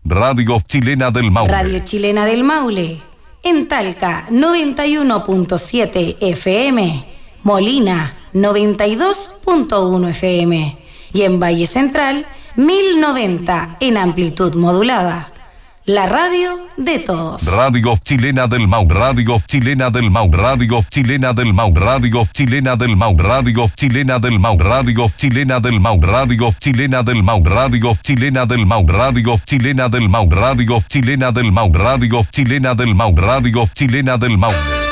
Radio Chilena del Maule. Radio Chilena del Maule. En Talca, 91.7 FM. Molina, 92.1 FM. Y en Valle Central, 1090 en amplitud modulada. La radio de todos. Radio Chilena del Maule. Radio Chilena del Maule. Radio Chilena del Maule. Radio Chilena del Maule. Radio Chilena del Maule. Radio Chilena del Maule. Radio Chilena del Maule. Radio Chilena del Maule. Radio Chilena del Maule. Radio Chilena del Maule. Radio Chilena del Maule. Radio Chilena del Maule.